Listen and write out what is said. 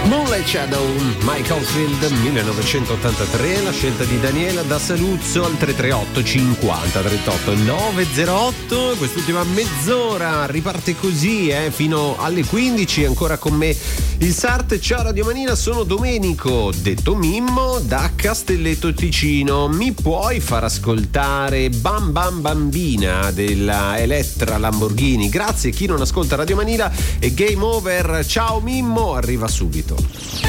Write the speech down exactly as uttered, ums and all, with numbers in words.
Moonlight Shadow, Mike Oldfield, millenovecentottantatré, la scelta di Daniela da Saluzzo al tre tre otto cinquanta trentotto novecentootto. Quest'ultima mezz'ora riparte così, eh, fino alle quindici, ancora con me il Sart. Ciao Radio Manina, sono Domenico, detto Mimmo, da Castelletto Ticino. Mi puoi far ascoltare Bam Bam Bambina della Elettra Lamborghini? Grazie. Chi non ascolta Radio Manina è game over. Ciao Mimmo, arriva subito.